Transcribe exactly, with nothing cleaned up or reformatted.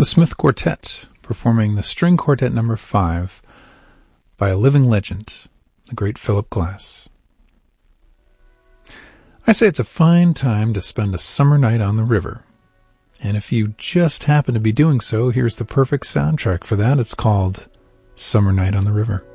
The Smith Quartet, performing the String Quartet number five by a living legend, the great Philip Glass. I say it's a fine time to spend a summer night on the river. And if you just happen to be doing so, here's the perfect soundtrack for that. It's called Summer Night on the River.